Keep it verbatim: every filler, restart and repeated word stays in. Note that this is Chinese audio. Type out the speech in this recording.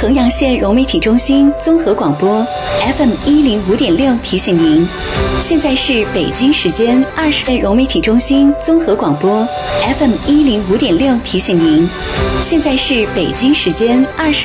衡阳县融媒体中心综合广播 F M 一零五点六提醒您，现在是北京时间二十。融媒体中心综合广播 F M 一零五点六提醒您，现在是北京时间二十。